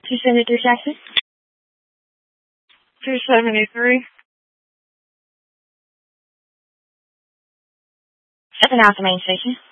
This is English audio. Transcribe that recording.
273 Jackson. 273. Stepping out to main station.